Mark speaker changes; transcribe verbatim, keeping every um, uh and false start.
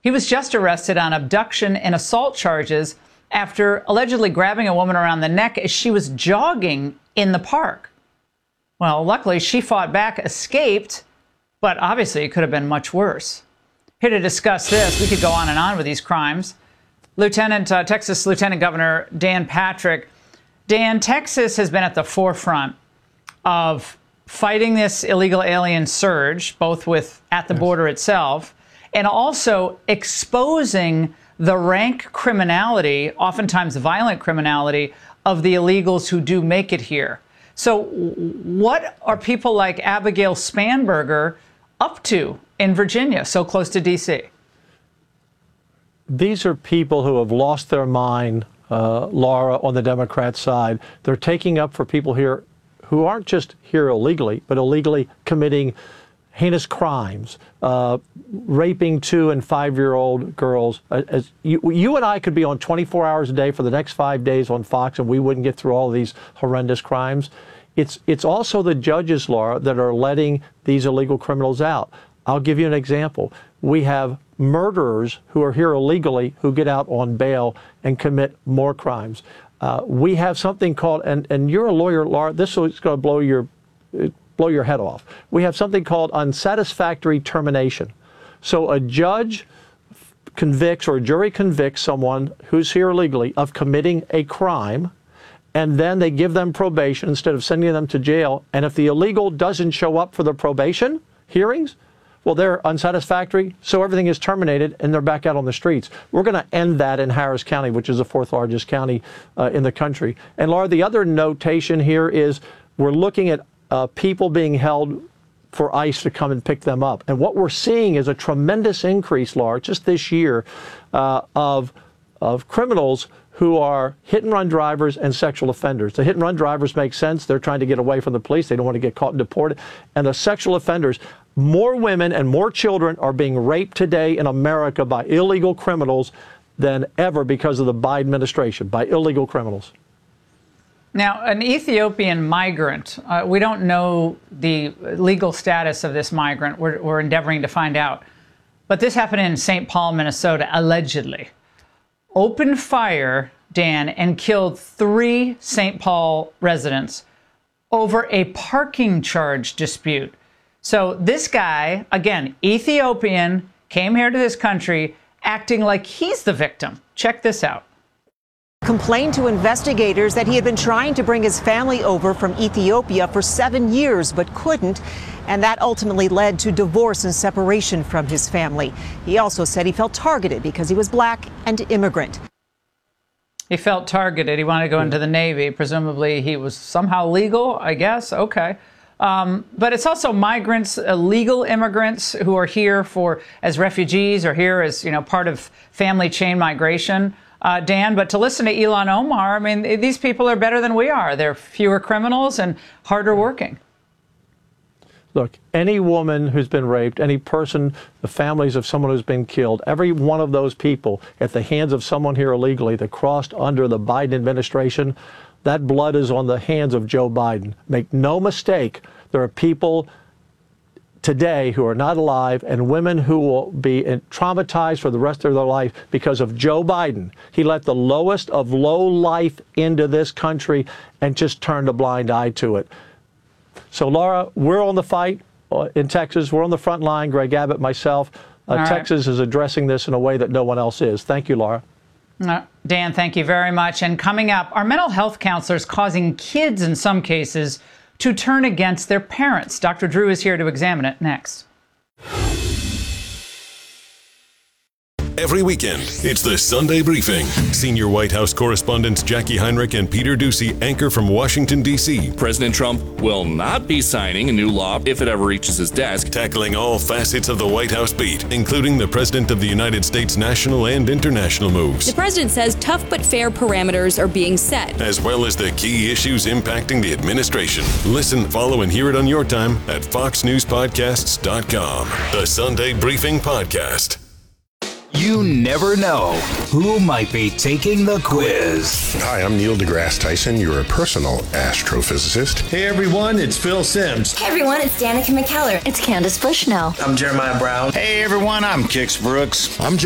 Speaker 1: He was just arrested on abduction and assault charges after allegedly grabbing a woman around the neck as she was jogging in the park. Well, luckily, she fought back, escaped, but obviously it could have been much worse. Here to discuss this, we could go on and on with these crimes. Lieutenant, uh, Texas Lieutenant Governor Dan Patrick. Dan, Texas has been at the forefront of fighting this illegal alien surge, both with at the yes. border itself, and also exposing the rank criminality, oftentimes violent criminality, of the illegals who do make it here. So what are people like Abigail Spanberger up to in Virginia, so close to D C?
Speaker 2: These are people who have lost their mind, uh, Laura, on the Democrat side. They're taking up for people here who aren't just here illegally, but illegally committing heinous crimes, uh, raping two and five-year-old girls. Uh, as you, you and I could be on twenty-four hours a day for the next five days on Fox, and we wouldn't get through all of these horrendous crimes. It's, it's also the judges, Laura, that are letting these illegal criminals out. I'll give you an example. We have murderers who are here illegally who get out on bail and commit more crimes. Uh, we have something called, and, and you're a lawyer, Laura, this is going to blow your, blow your head off. We have something called unsatisfactory termination. So a judge convicts or a jury convicts someone who's here illegally of committing a crime, and then they give them probation instead of sending them to jail. And if the illegal doesn't show up for the probation hearings, well, they're unsatisfactory, so everything is terminated, and they're back out on the streets. We're going to end that in Harris County, which is the fourth largest county uh, in the country. And, Laura, the other notation here is we're looking at uh, people being held for ICE to come and pick them up. And what we're seeing is a tremendous increase, Laura, just this year, uh, of, of criminals who are hit-and-run drivers and sexual offenders. The hit-and-run drivers make sense. They're trying to get away from the police. They don't want to get caught and deported. And the sexual offenders, more women and more children are being raped today in America by illegal criminals than ever because of the Biden administration, by illegal criminals.
Speaker 1: Now, an Ethiopian migrant, uh, we don't know the legal status of this migrant. We're, we're endeavoring to find out. But this happened in Saint Paul, Minnesota, allegedly. Opened fire, Dan, and killed three Saint Paul residents over a parking charge dispute. So this guy, again, Ethiopian, came here to this country acting like he's the victim. Check this out.
Speaker 3: Complained to investigators that he had been trying to bring his family over from Ethiopia for seven years but couldn't, and that ultimately led to divorce and separation from his family. He also said he felt targeted because he was black and immigrant.
Speaker 1: He felt targeted. He wanted to go into the Navy. Presumably he was somehow legal, I guess. Okay. Um, but it's also migrants, illegal immigrants who are here for as refugees or here as, you know, part of family chain migration, uh, Dan. But to listen to Ilhan Omar, I mean, these people are better than we are. They're fewer criminals and harder working.
Speaker 2: Look, any woman who's been raped, any person, the families of someone who's been killed, every one of those people at the hands of someone here illegally that crossed under the Biden administration, that blood is on the hands of Joe Biden. Make no mistake, there are people today who are not alive and women who will be traumatized for the rest of their life because of Joe Biden. He let the lowest of low life into this country and just turned a blind eye to it. So, Laura, we're on the fight in Texas. We're on the front line, Greg Abbott, myself. Uh, right. Texas is addressing this in a way that no one else is. Thank you, Laura.
Speaker 1: Uh, Dan, thank you very much. And coming up, are mental health counselors causing kids, in some cases, to turn against their parents? Doctor Drew is here to examine it next.
Speaker 4: Every weekend, it's the Sunday Briefing. Senior White House correspondents Jackie Heinrich and Peter Doocy anchor from Washington, D C
Speaker 5: President Trump will not be signing a new law if it ever reaches his desk.
Speaker 4: Tackling all facets of the White House beat, including the President of the United States national and international moves.
Speaker 6: The president says tough but fair parameters are being set,
Speaker 4: as well as the key issues impacting the administration. Listen, follow, and hear it on your time at fox news podcasts dot com. The Sunday Briefing Podcast.
Speaker 7: You never know who might be taking the quiz.
Speaker 8: Hi, I'm Neil deGrasse Tyson, your personal astrophysicist.
Speaker 9: Hey everyone, it's Phil Simms.
Speaker 10: Hey everyone, it's Danica McKellar.
Speaker 11: It's Candace Bushnell.
Speaker 12: I'm Jeremiah Brown.
Speaker 13: Hey everyone, I'm Kix Brooks.
Speaker 14: I'm John